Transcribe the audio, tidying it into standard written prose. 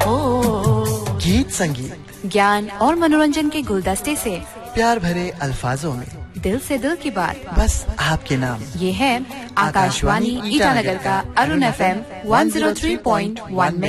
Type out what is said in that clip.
गीत संगीत, ज्ञान और मनोरंजन के गुलदस्ते से प्यार भरे अल्फाजों में दिल से दिल की बात, बस आपके नाम। ये है आकाशवाणी ईटानगर का अरुण FM 103.1 में।